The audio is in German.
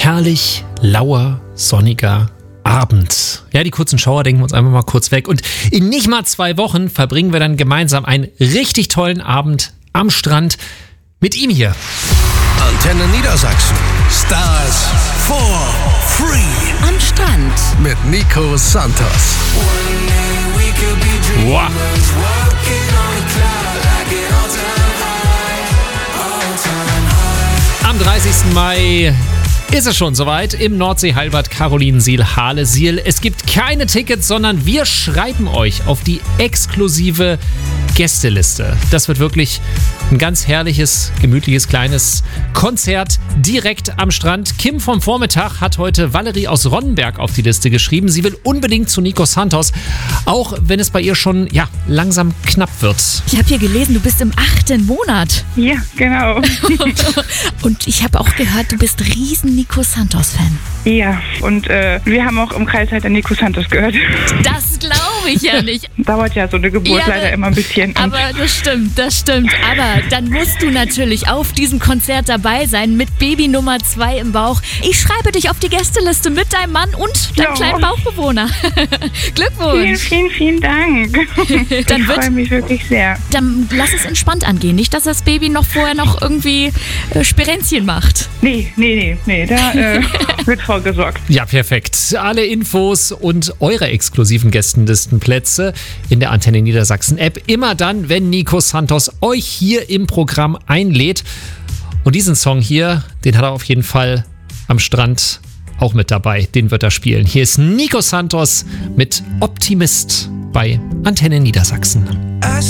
herrlich lauer, sonniger Abend. Ja, die kurzen Schauer denken wir uns einfach mal kurz weg. Und in nicht mal 2 Wochen verbringen wir dann gemeinsam einen richtig tollen Abend am Strand mit ihm hier. Antenne Niedersachsen. Stars for free. Am Strand. Mit Nico Santos. Wow. Am 30. Mai ist es schon soweit im Nordsee-Heilbad Carolinensiel-Halesiel. Es gibt keine Tickets, sondern wir schreiben euch auf die exklusive Gästeliste. Das wird wirklich ein ganz herrliches, gemütliches, kleines Konzert direkt am Strand. Kim vom Vormittag hat heute Valerie aus Ronnenberg auf die Liste geschrieben. Sie will unbedingt zu Nico Santos, auch wenn es bei ihr schon langsam knapp wird. Ich habe hier gelesen, du bist im 8. Monat. Ja, genau. Und ich habe auch gehört, du bist riesen Nico Santos-Fan. Ja, und wir haben auch im Kreis halt den Nico Santos gehört. Das glaube ich ja nicht. Dauert ja so eine Geburt leider immer ein bisschen. Aber das stimmt. Aber dann musst du natürlich auf diesem Konzert dabei sein mit Baby Nummer 2 im Bauch. Ich schreibe dich auf die Gästeliste mit deinem Mann und deinem kleinen Bauchbewohner. Glückwunsch. Vielen Dank. Ich freue mich wirklich sehr. Dann lass es entspannt angehen. Nicht, dass das Baby vorher noch irgendwie Sperenzchen macht. Nee. Da wird vorgesorgt. Ja, perfekt. Alle Infos und eure exklusiven Gästenlistenplätze in der Antenne Niedersachsen App immer dann, wenn Nico Santos euch hier im Programm einlädt. Und diesen Song hier, den hat er auf jeden Fall am Strand auch mit dabei. Den wird er spielen. Hier ist Nico Santos mit Optimist bei Antenne Niedersachsen.